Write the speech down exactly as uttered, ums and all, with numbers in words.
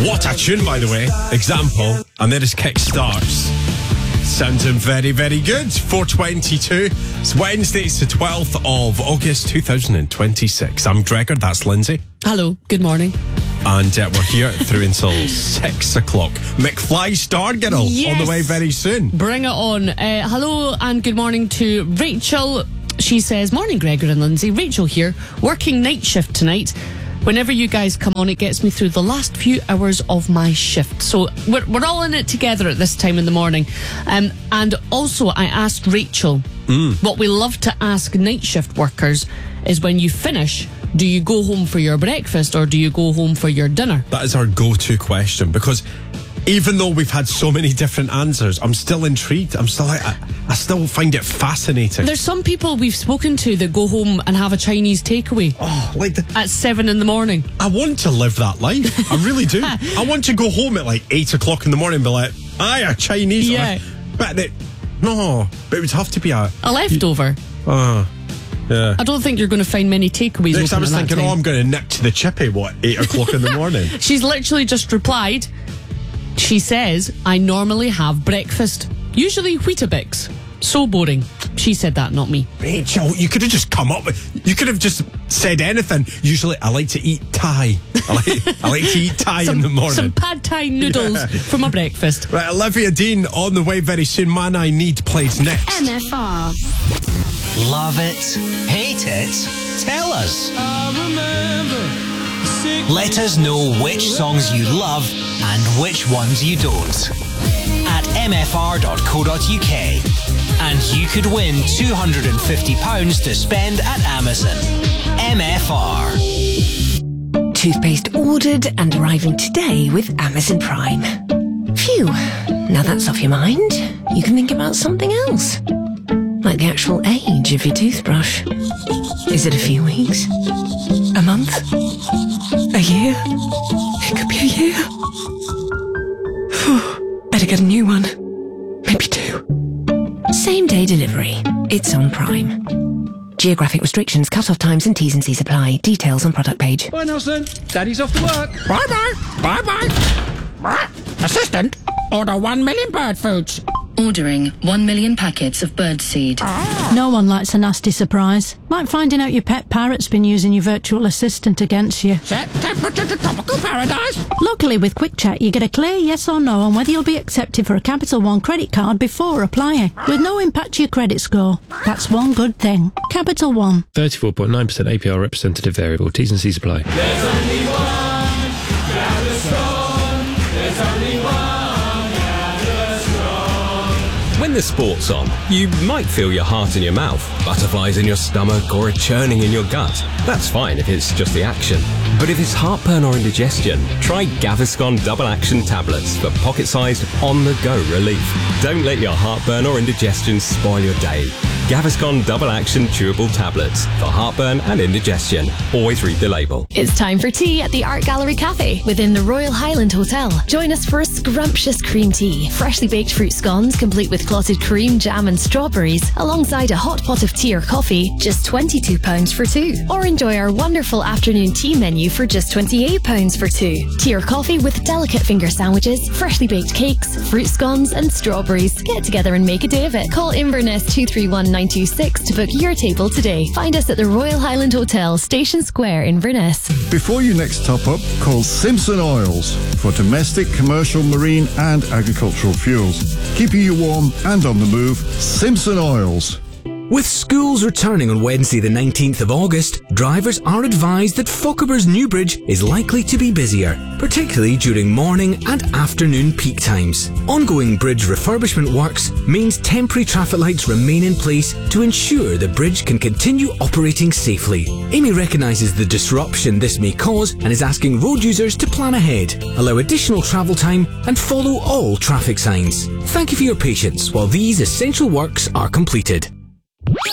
What a tune, by the way. Example, and then his kick starts. Sounding very, very good. four twenty-two. It's Wednesday, it's the twelfth of August, two thousand twenty-six. I'm Gregor, that's Lindsay. Hello, good morning. And uh, we're here through until six o'clock. McFly Stargirl yes. on the way very soon. Bring it on. Uh, hello and good morning to Rachel. She says, morning Gregor and Lindsay. Rachel here, working night shift tonight. Whenever you guys come on, it gets me through the last few hours of my shift. So we're, we're all in it together at this time in the morning. Um, and also, I asked Rachel, mm. what we love to ask night shift workers is when you finish, do you go home for your breakfast or do you go home for your dinner? That is our go-to question, because even though we've had so many different answers, I'm still intrigued. I'm still like, I, I still find it fascinating. There's some people we've spoken to that go home and have a Chinese takeaway. Oh, like the, at seven in the morning. I want to live that life. I really do. I want to go home at like eight o'clock in the morning and be like, aye, a Chinese. Yeah. But it, no, but it would have to be a a leftover. Uh, yeah. I don't think you're going to find many takeaways. Next, I was thinking, time. oh, I'm going to nip to the chippy, what, eight o'clock in the morning? She's literally just replied. She says, I normally have breakfast, usually Weetabix. So boring. She said that, not me. Rachel, you could have just come up with, you could have just said anything. Usually, I like to eat Thai. I like, I like to eat Thai some, in the morning. Some pad Thai noodles yeah. for my breakfast. Right, Olivia Dean on the way very soon. Man I Need plays next. M F R. Love it? Hate it? Tell us. I remember. Let us know which songs you love and which ones you don't. At m f r dot co dot u k. And you could win two hundred fifty pounds to spend at Amazon. M F R. Toothpaste ordered and arriving today with Amazon Prime. Phew, now that's off your mind, you can think about something else. Like the actual age of your toothbrush. Is it a few weeks? A month? A year? It could be a year. Better get a new one. Maybe two. Same day delivery. It's on Prime. Geographic restrictions, cut-off times and T's and C's apply. Details on product page. Bye, Nelson. Daddy's off to work. Bye-bye. Bye-bye. Assistant, order one million bird foods. Ordering one million packets of bird seed. No one likes a nasty surprise. Like finding out your pet parrot's been using your virtual assistant against you. Set temperature to tropical paradise. Luckily with Quick Check you get a clear yes or no on whether you'll be accepted for a Capital One credit card before applying, with no impact to your credit score. That's one good thing. Capital One. thirty-four point nine percent A P R representative variable. T's and C's apply. There's only one, Gaviscon. There's only one. When the sport's on, you might feel your heart in your mouth, butterflies in your stomach, or a churning in your gut. That's fine if it's just the action. But if it's heartburn or indigestion, try Gaviscon Double Action Tablets for pocket-sized, on-the-go relief. Don't let your heartburn or indigestion spoil your day. Gaviscon Double Action Chewable Tablets for heartburn and indigestion. Always read the label. It's time for tea at the Art Gallery Cafe within the Royal Highland Hotel. Join us for a scrumptious cream tea, freshly baked fruit scones complete with clotted cream, jam and strawberries, alongside a hot pot of tea or coffee, just twenty-two pounds for two. Or enjoy our wonderful afternoon tea menu for just twenty-eight pounds for two. Tea or coffee with delicate finger sandwiches, freshly baked cakes, fruit scones and strawberries. Get together and make a day of it. Call Inverness two three one nine two six to book your table today. Find us at the Royal Highland Hotel, Station Square, Inverness. Before you next top up, call Simpson Oils for domestic, commercial, marine and agricultural fuels. Keeping you warm and on the move, Simpson Oils. With schools returning on Wednesday the nineteenth of August, drivers are advised that Fochabers New Bridge is likely to be busier, particularly during morning and afternoon peak times. Ongoing bridge refurbishment works means temporary traffic lights remain in place to ensure the bridge can continue operating safely. Amy recognises the disruption this may cause and is asking road users to plan ahead, allow additional travel time and follow all traffic signs. Thank you for your patience while these essential works are completed.